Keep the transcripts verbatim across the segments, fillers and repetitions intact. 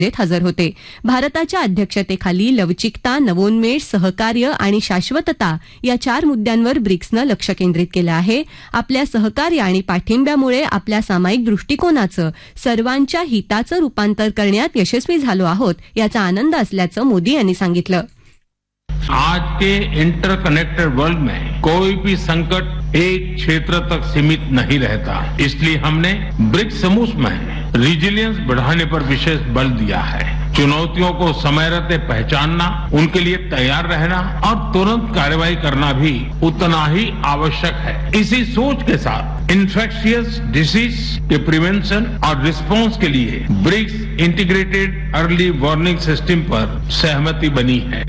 हजर होते. भारताच्या अध्यक्षतेखाली लवचिकता, नवोन्मेष, सहकार्य आणि शाश्वतता या चार मुद्द्यांवर ब्रिक्सनं लक्ष केंद्रित केलं आहे. आपल्या सहकार्य आणि पाठिंब्यामुळे आपल्या सामायिक दृष्टिकोनाचं सर्वांच्या हिताचं रूपांतर करण्यात यशस्वी झालो आहोत याचा आनंद असल्याचं मोदी यांनी सांगितलं. आज के इंटरकनेक्टेड वर्ल्ड में कोई भी संकट एक क्षेत्र तक सीमित नहीं रहता. इसलिए हमने ब्रिक्स समूह में रिजिलियंस बढ़ाने पर विशेष बल दिया है. चुनौतियों को समय रहते पहचानना, उनके लिए तैयार रहना और तुरंत कार्रवाई करना भी उतना ही आवश्यक है. इसी सोच के साथ इन्फेक्शियस डिसीज के प्रिवेंशन और रिस्पांस के लिए BRICS integrated early warning system पर सहमति बनी है.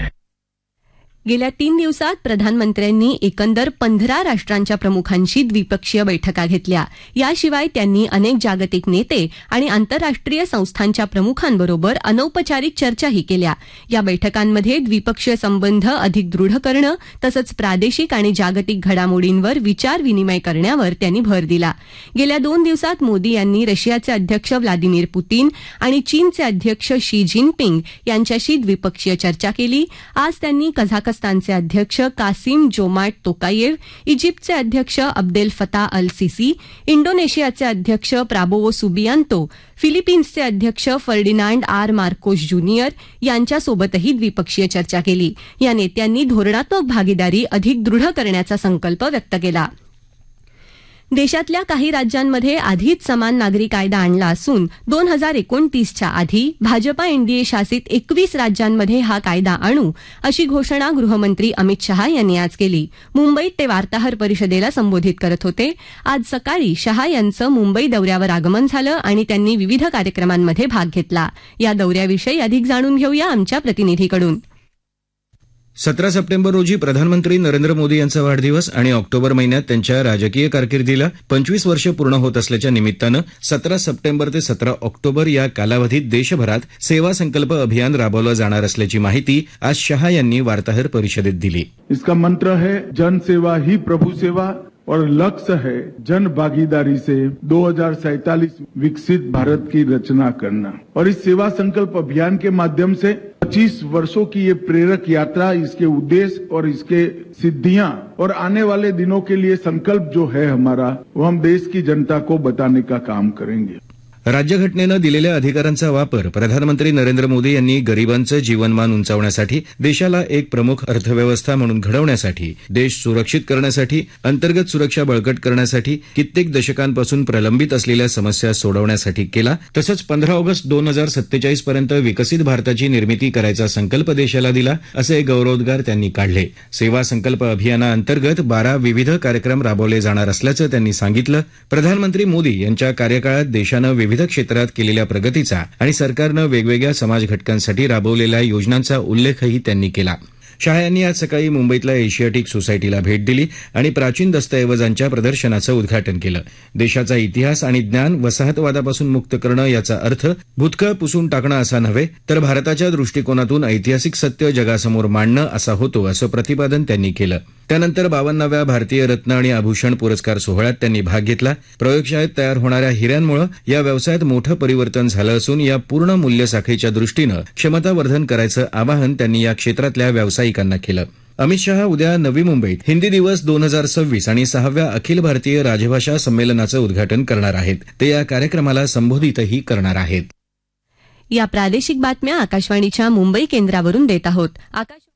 गेल्या तीन दिवसात प्रधानमंत्र्यांनी एकंदर पंधरा राष्ट्रांच्या प्रमुखांशी द्विपक्षीय बैठका घेतल्या. याशिवाय त्यांनी अनेक जागतिक नेते आणि आंतरराष्ट्रीय संस्थांच्या प्रमुखांबरोबर अनौपचारिक चर्चाही केल्या. या बैठकांमध्ये द्विपक्षीय संबंध अधिक दृढ करणं तसंच प्रादेशिक आणि जागतिक घडामोडींवर विचार विनिमय करण्यावर त्यांनी भर दिला. गेल्या दोन दिवसात मोदी यांनी रशियाचे अध्यक्ष व्लादिमीर पुतीन आणि चीनचे अध्यक्ष शी जिनपिंग यांच्याशी द्विपक्षीय चर्चा केली. आज त्यांनी कझाकस्तान पाकिस्तानचे अध्यक्ष कासिम जोमार्ट तोकायेव, इजिप्तचे अध्यक्ष अब्देल फताह अल सिसी, इंडोनेशियाचे अध्यक्ष प्राबोवो सुबियांतो, फिलिपिन्सचे अध्यक्ष फर्डिनांड आर मार्कोस ज्युनियर यांच्यासोबतही द्विपक्षीय चर्चा केली. या नेत्यांनी धोरणात्मक भागीदारी अधिक दृढ करण्याचा संकल्प व्यक्त केला. देशातल्या काही राज्यांमध्ये आधीच समान नागरी कायदा आणला असून दोन हजार एकोणतीसच्या आधी भाजपा एनडीए शासित एकवीस राज्यांमध्ये हा कायदा आणू अशी घोषणा गृहमंत्री अमित शहा यांनी आज केली. मुंबईत ते वार्ताहर परिषदेला संबोधित करत होते. आज सकाळी शहा यांचं मुंबई दौऱ्यावर आगमन झालं आणि त्यांनी विविध कार्यक्रमांमध्ये भाग घेतला. या दौऱ्याविषयी अधिक जाणून घेऊया आमच्या प्रतिनिधीकडून. सतरा सप्टेंबर रोजी प्रधानमंत्री नरेंद्र मोदी यांचा वाढदिवस आणि ऑक्टोबर महिन्यात त्यांच्या राजकीय कारकिर्दीला पंचवीस वर्ष पूर्ण होत असल्याच्या निमित्तानं सतरा सप्टेंबर ते सतरा ऑक्टोबर या कालावधीत देशभरात सेवा संकल्प अभियान राबवलं जाणार असल्याची माहिती आज शहा यांनी वार्ताहर परिषदेत दिली. इसका मंत्र है जनसेवा ही प्रभु सेवा और लक्ष्य है जन भागीदारी से दो हजार सैंतालीस विकसित भारत की रचना करना. और इस सेवा संकल्प अभियान के माध्यम से पच्चीस वर्षों की ये प्रेरक यात्रा, इसके उद्देश्य और इसके सिद्धियां और आने वाले दिनों के लिए संकल्प जो है हमारा, वो हम देश की जनता को बताने का काम करेंगे. राज्यघटनेनं दिलेल्या अधिकारांचा वापर प्रधानमंत्री नरेंद्र मोदी यांनी गरिबांचं जीवनमान उंचावण्यासाठी, देशाला एक प्रमुख अर्थव्यवस्था म्हणून घडवण्यासाठी, देश सुरक्षित करण्यासाठी, अंतर्गत सुरक्षा बळकट करण्यासाठी, कित्येक दशकांपासून प्रलंबित असलेल्या समस्या सोडवण्यासाठी केला. तसंच पंधरा ऑगस्ट दोन हजार सत्तेचाळीस पर्यंत विकसित भारताची निर्मिती करायचा संकल्प देशाला दिला, असे गौरवोद्गार त्यांनी काढले. सेवा संकल्प अभियानाअंतर्गत बारा विविध कार्यक्रम राबवले जाणार असल्याचं त्यांनी सांगितलं. प्रधानमंत्री मोदी यांच्या कार्यकाळात देशानं विविध क्षेत्रात केलेल्या प्रगतीचा आणि सरकारनं वेगवेगळ्या समाज घटकांसाठी राबवलेल्या योजनांचा उल्लेखही त्यांनी केला. शहा यांनी आज सकाळी मुंबईतल्या एशियाटिक सोसायटीला भेट दिली आणि प्राचीन दस्तऐवजांच्या प्रदर्शनाचं उद्घाटन केलं. देशाचा इतिहास आणि ज्ञान वसाहतवादापासून मुक्त करणं याचा अर्थ भूतकाळ पुसून टाकणं असा नव्हे, तर भारताच्या दृष्टिकोनातून ऐतिहासिक सत्य जगासमोर मांडणं असा होतो, असं प्रतिपादन त्यांनी केलं. त्यानंतर बावन्नाव्या भारतीय रत्न आणि आभूषण पुरस्कार सोहळ्यात त्यांनी भाग घेतला. प्रयोगशाळेत तयार होणाऱ्या हिऱ्यांमुळे या व्यवसायात मोठं परिवर्तन झालं असून या पूर्ण मूल्यसाखळीच्या दृष्टीनं क्षमतावर्धन करायचं आवाहन त्यांनी या क्षेत्रातल्या व्यावसायिकांना केलं. अमित शहा उद्या नवी मुंबईत हिंदी दिवस दोन हजार सव्वीस आणि सहाव्या अखिल भारतीय राजभाषा संमेलनाचं उद्घाटन करणार आहेत. ते या कार्यक्रमाला संबोधितही करणार आहेत. या प्रादेशिक बातम्या आकाशवाणीच्या मुंबई केंद्रावरून देत आहोत. आकाश